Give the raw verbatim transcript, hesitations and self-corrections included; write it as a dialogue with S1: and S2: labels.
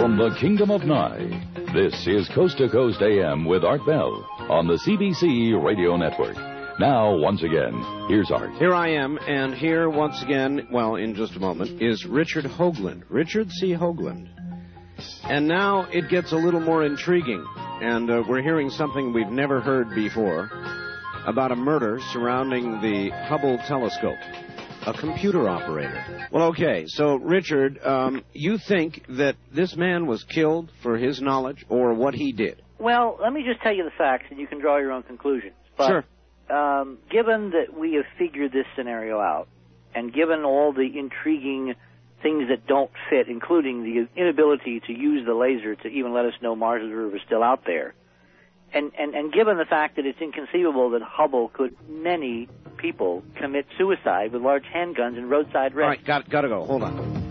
S1: from the Kingdom of Nye, this is Coast to Coast A M with Art Bell on the C B C Radio Network. Now, once again, here's Art.
S2: Here I am, and here once again, well, in just a moment, is Richard Hoagland, Richard C. Hoagland. And now it gets a little more intriguing, and uh, we're hearing something we've never heard before about a murder surrounding the Hubble telescope, a computer operator. Well, okay, so, Richard, um, you think that this man was killed for his knowledge or what he did?
S3: Well, let me just tell you the facts, and you can draw your own conclusions. But,
S2: sure.
S3: Um, given that we have figured this scenario out, and given all the intriguing things that don't fit, including the inability to use the laser to even let us know Mars' river is still out there, and, and, and given the fact that it's inconceivable that Hubble could, many people, commit suicide with large handguns and roadside wrecks.
S2: All right, got, got to go. Hold on.